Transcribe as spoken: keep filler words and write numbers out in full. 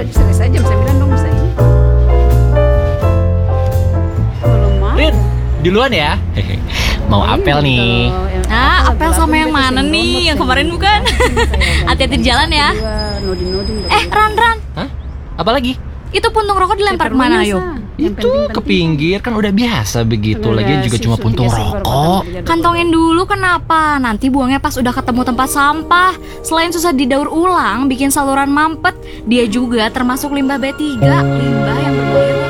kalau selesai jam sembilan dong bisa ini. Belum mau. Rin, duluan ya. Hehe. Mau Ini apel nih. kalau yang Ah, apel lagu-lagu sama yang dia mana kasih nih? nomor, Yang kasih kemarin nomor. bukan? Saya Hati-hati di jalan ya. Dua, noding-noding baru Eh, dia. Ran, Ran. Hah? Apa lagi? Itu puntung rokok dilempar Ke kemana, rumah, ayo? Sa. Yang Itu penting-penting. ke pinggir kan udah biasa begitu. Udah Lagian juga sih, cuma sudah puntung biasa, baru rokok. potong aja, Kantongin dulu kenapa? Nanti buangnya pas udah ketemu tempat sampah. Selain susah didaur ulang, bikin saluran mampet, dia juga termasuk limbah B tiga, limbah yang berbahaya buat